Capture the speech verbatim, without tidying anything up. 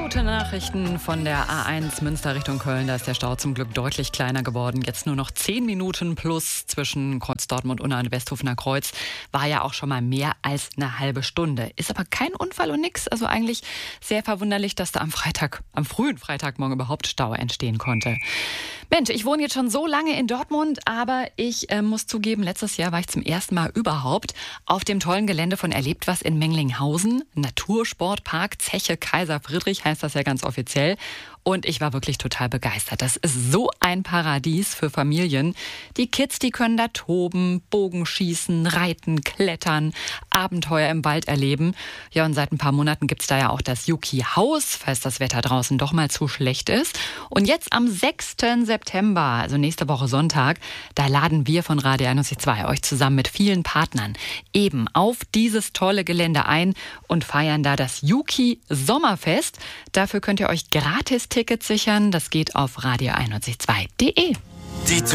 Gute Nachrichten von der A eins Münster Richtung Köln. Da ist der Stau zum Glück deutlich kleiner geworden. Jetzt nur noch zehn Minuten plus zwischen Kreuz Dortmund-Unna und Westhofener Kreuz. War ja auch schon mal mehr als eine halbe Stunde. Ist aber kein Unfall und nix. Also eigentlich sehr verwunderlich, dass da am Freitag, am frühen Freitagmorgen überhaupt Stau entstehen konnte. Mensch, ich wohne jetzt schon so lange in Dortmund, aber ich äh, muss zugeben, letztes Jahr war ich zum ersten Mal überhaupt auf dem tollen Gelände von Erlebt was in Menglinghausen. Natursportpark Zeche Kaiser Friedrich heißt das ja ganz offiziell. Und ich war wirklich total begeistert. Das ist so ein Paradies für Familien. Die Kids, die können da toben, Bogenschießen, reiten, klettern, Abenteuer im Wald erleben. Ja, und seit ein paar Monaten gibt's da ja auch das Yuki-Haus, falls das Wetter draußen doch mal zu schlecht ist. Und jetzt am sechsten September, also nächste Woche Sonntag, da laden wir von Radio einundzwanzig euch zusammen mit vielen Partnern eben auf dieses tolle Gelände ein und feiern da das Yuki-Sommerfest. Dafür könnt ihr euch gratis Tickets sichern. Das geht auf radio einundzwanzig punkt de.